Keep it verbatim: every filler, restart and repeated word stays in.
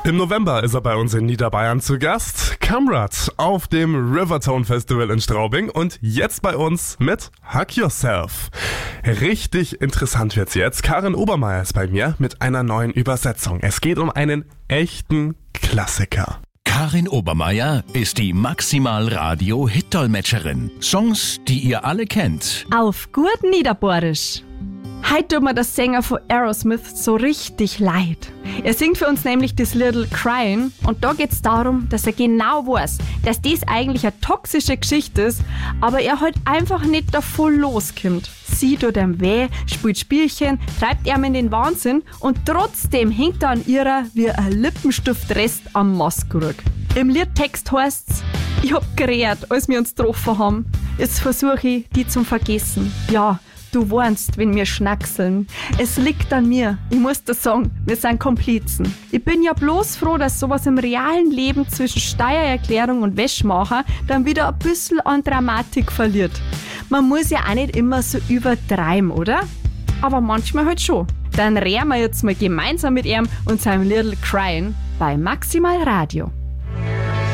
Im November ist er bei uns in Niederbayern zu Gast. Kamrat auf dem Rivertone Festival in Straubing und jetzt bei uns mit Hug Yourself. Richtig interessant wird's jetzt. Karin Obermeier ist bei mir mit einer neuen Übersetzung. Es geht um einen echten Klassiker. Karin Obermeier ist die Maximal-Radio-Hit-Dolmetscherin. Songs, die ihr alle kennt. Auf gut Niederbohrisch. Heute tut mir der Sänger von Aerosmith so richtig leid. Er singt für uns nämlich das Little Crying und da geht's darum, dass er genau weiß, dass das eigentlich eine toxische Geschichte ist, aber er halt einfach nicht davon loskommt. Sie tut ihm weh, spielt Spielchen, treibt ihm in den Wahnsinn und trotzdem hängt er an ihrer wie ein Lippenstiftrest am Maskrug. Im Liedtext heißt's: Ich hab gerät, als wir uns getroffen haben. Jetzt versuche ich, die zum Vergessen. Ja, du warnst, wenn wir schnackseln. Es liegt an mir. Ich muss dir sagen, wir sind Komplizen. Ich bin ja bloß froh, dass sowas im realen Leben zwischen Steuererklärung und Wäschmacher dann wieder ein bisschen an Dramatik verliert. Man muss ja auch nicht immer so übertreiben, oder? Aber manchmal halt schon. Dann rehren wir jetzt mal gemeinsam mit ihm und seinem Little Crying bei Maximal Radio.